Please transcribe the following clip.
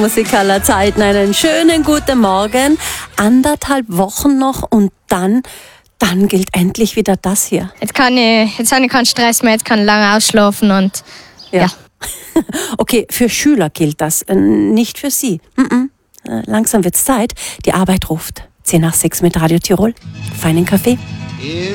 Musik aller Zeiten, einen schönen guten Morgen. 1,5 Wochen noch und dann gilt endlich wieder das hier. Jetzt habe ich keinen Stress mehr, jetzt kann ich lange ausschlafen und ja. Okay, für Schüler gilt das, nicht für Sie. Langsam wird's Zeit, die Arbeit ruft. 5:10 mit Radio Tirol. Feinen Kaffee.